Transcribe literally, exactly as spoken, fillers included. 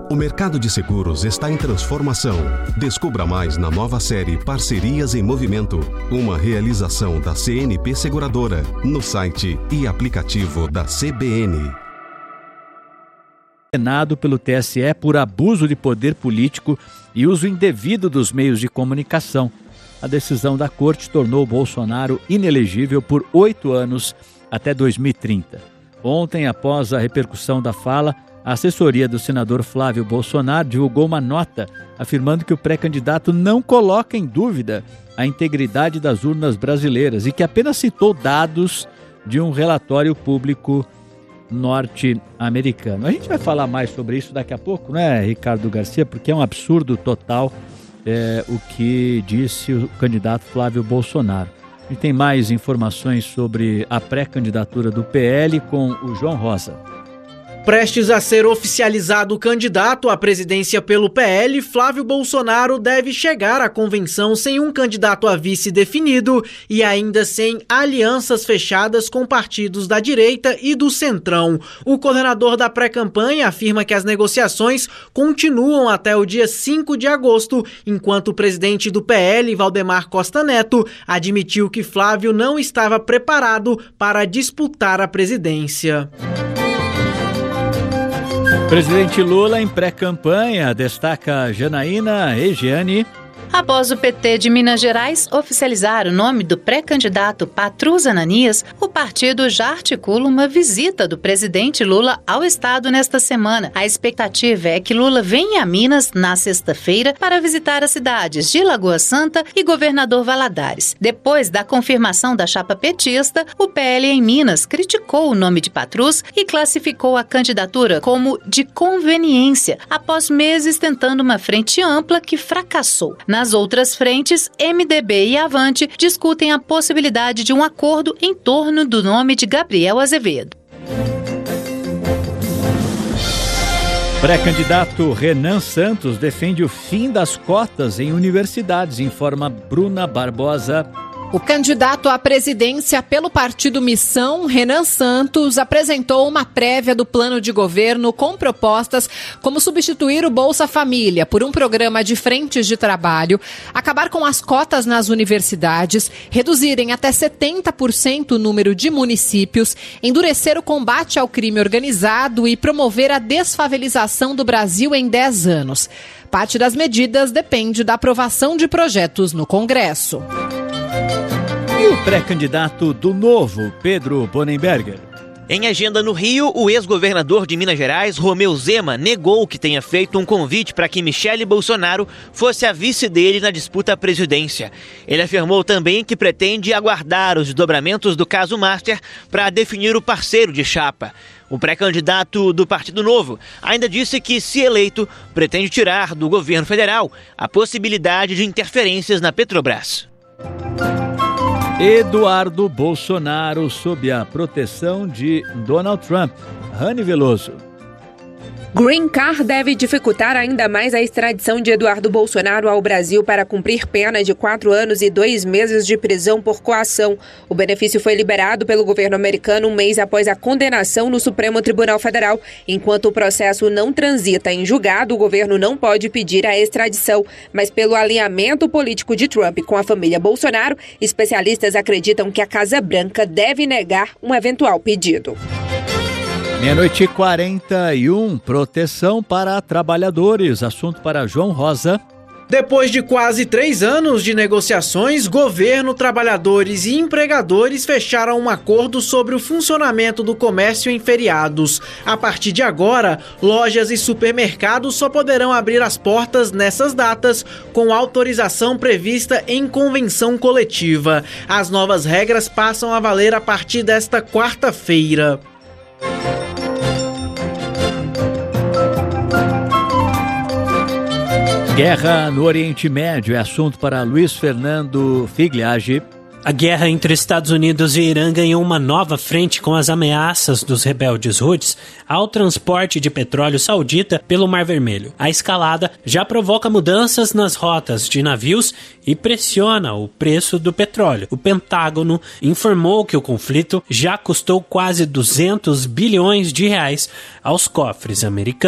O mercado de seguros está em transformação. Descubra mais na nova série Parcerias em Movimento, uma realização da C N P Seguradora, no site e aplicativo da C B N. Condenado pelo T S E por abuso de poder político e uso indevido dos meios de comunicação. A decisão da corte tornou Bolsonaro inelegível por oito anos até dois mil e trinta. Ontem, após a repercussão da fala, a assessoria do senador Flávio Bolsonaro divulgou uma nota afirmando que o pré-candidato não coloca em dúvida a integridade das urnas brasileiras e que apenas citou dados de um relatório público norte-americano. A gente vai falar mais sobre isso daqui a pouco, né, Ricardo Garcia? Porque é um absurdo total é, o que disse o candidato Flávio Bolsonaro. E tem mais informações sobre a pré-candidatura do P L com o João Rosa. Prestes a ser oficializado o candidato à presidência pelo P L, Flávio Bolsonaro deve chegar à convenção sem um candidato a vice definido e ainda sem alianças fechadas com partidos da direita e do centrão. O coordenador da pré-campanha afirma que as negociações continuam até o dia cinco de agosto, enquanto o presidente do P L, Valdemar Costa Neto, admitiu que Flávio não estava preparado para disputar a presidência. Presidente Lula em pré-campanha, destaca Janaína Regiane. Após o P T de Minas Gerais oficializar o nome do pré-candidato Patrus Ananias, o partido já articula uma visita do presidente Lula ao estado nesta semana. A expectativa é que Lula venha a Minas na sexta-feira para visitar as cidades de Lagoa Santa e Governador Valadares. Depois da confirmação da chapa petista, o P L em Minas criticou o nome de Patrus e classificou a candidatura como de conveniência, após meses tentando uma frente ampla que fracassou. Nas outras frentes, M D B e Avante discutem a possibilidade de um acordo em torno do nome de Gabriel Azevedo. Pré-candidato Renan Santos defende o fim das cotas em universidades, informa Bruna Barbosa. O candidato à presidência pelo partido Missão, Renan Santos, apresentou uma prévia do plano de governo com propostas como substituir o Bolsa Família por um programa de frentes de trabalho, acabar com as cotas nas universidades, reduzirem até setenta por cento o número de municípios, endurecer o combate ao crime organizado e promover a desfavelização do Brasil em dez anos. Parte das medidas depende da aprovação de projetos no Congresso. E o pré-candidato do Novo, Pedro Bonenberger? Em agenda no Rio, o ex-governador de Minas Gerais, Romeu Zema, negou que tenha feito um convite para que Michele Bolsonaro fosse a vice dele na disputa à presidência. Ele afirmou também que pretende aguardar os desdobramentos do caso Master para definir o parceiro de chapa. O pré-candidato do Partido Novo ainda disse que, se eleito, pretende tirar do governo federal a possibilidade de interferências na Petrobras. Eduardo Bolsonaro sob a proteção de Donald Trump. Rani Veloso. Green Card deve dificultar ainda mais a extradição de Eduardo Bolsonaro ao Brasil para cumprir pena de quatro anos e dois meses de prisão por coação. O benefício foi liberado pelo governo americano um mês após a condenação no Supremo Tribunal Federal. Enquanto o processo não transita em julgado, o governo não pode pedir a extradição. Mas pelo alinhamento político de Trump com a família Bolsonaro, especialistas acreditam que a Casa Branca deve negar um eventual pedido. Meia-noite e quarenta e um, proteção para trabalhadores. Assunto para João Rosa. Depois de quase três anos de negociações, governo, trabalhadores e empregadores fecharam um acordo sobre o funcionamento do comércio em feriados. A partir de agora, lojas e supermercados só poderão abrir as portas nessas datas com autorização prevista em convenção coletiva. As novas regras passam a valer a partir desta quarta-feira. Guerra no Oriente Médio é assunto para Luiz Fernando Figliagi. A guerra entre Estados Unidos e Irã ganhou uma nova frente com as ameaças dos rebeldes Houthis ao transporte de petróleo saudita pelo Mar Vermelho. A escalada já provoca mudanças nas rotas de navios e pressiona o preço do petróleo. O Pentágono informou que o conflito já custou quase duzentos bilhões de reais aos cofres americanos.